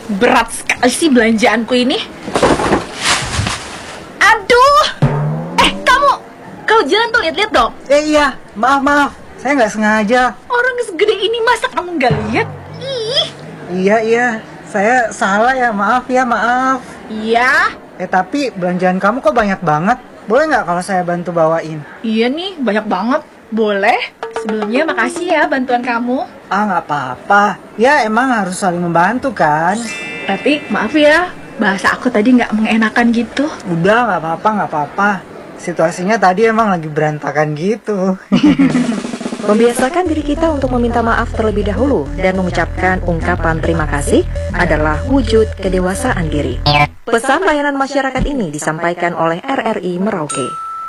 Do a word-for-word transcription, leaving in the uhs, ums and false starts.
Berat sekali sih belanjaanku ini. Aduh. Eh, kamu kalau jalan tuh lihat-lihat dong. Eh iya, maaf maaf, saya nggak sengaja. Orang segede ini masa kamu nggak lihat? Ih. Iya iya, saya salah ya, maaf ya maaf. Iya. Eh tapi belanjaan kamu kok banyak banget. Boleh nggak kalau saya bantu bawain? Iya nih, banyak banget. Boleh. Sebelumnya makasih ya bantuan kamu. Ah nggak apa-apa. Ya emang harus saling membantu kan. Tapi maaf ya, bahasa aku tadi nggak mengenakan gitu. Udah nggak apa-apa nggak apa-apa. Situasinya tadi emang lagi berantakan gitu. Membiasakan diri kita untuk meminta maaf terlebih dahulu dan mengucapkan ungkapan terima kasih adalah wujud kedewasaan diri. Pesan layanan masyarakat ini disampaikan oleh R R I Merauke.